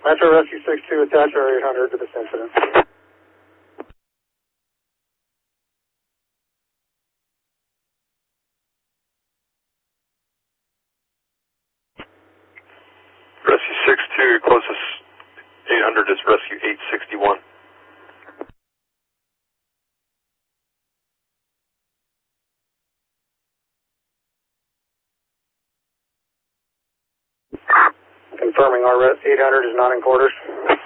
Metro Rescue 62, attach our 800 to this incident. Rescue 62, your closest 800 is Rescue 861. Confirming our 800 is not in quarters.